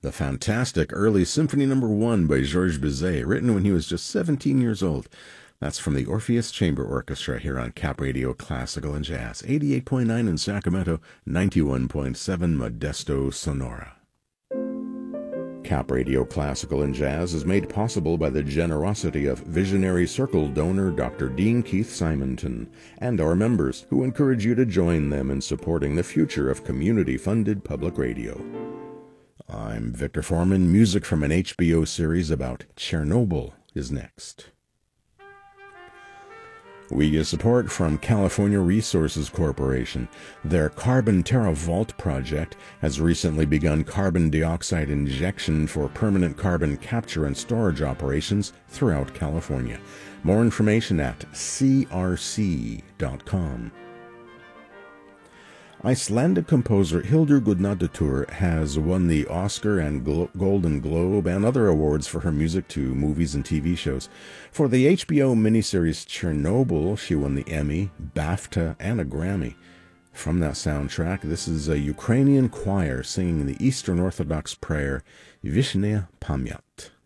The fantastic early Symphony No. 1 by Georges Bizet, written when he was just 17 years old. That's from the Orpheus Chamber Orchestra here on Cap Radio Classical and Jazz, 88.9 in Sacramento, 91.7 Modesto, Sonora. Cap Radio Classical and Jazz is made possible by the generosity of Visionary Circle donor Dr. Dean Keith Simonton and our members, who encourage you to join them in supporting the future of community-funded public radio. I'm Victor Foreman. Music from an HBO series about Chernobyl is next. We get support from California Resources Corporation. Their Carbon Terra Vault project has recently begun carbon dioxide injection for permanent carbon capture and storage operations throughout California. More information at crc.com. Icelandic composer Hildur Guðnadóttir has won the Oscar and Golden Globe and other awards for her music to movies and TV shows. For the HBO miniseries Chernobyl, she won the Emmy, BAFTA, and a Grammy. From that soundtrack, this is a Ukrainian choir singing the Eastern Orthodox prayer, Vishnia Pamyat.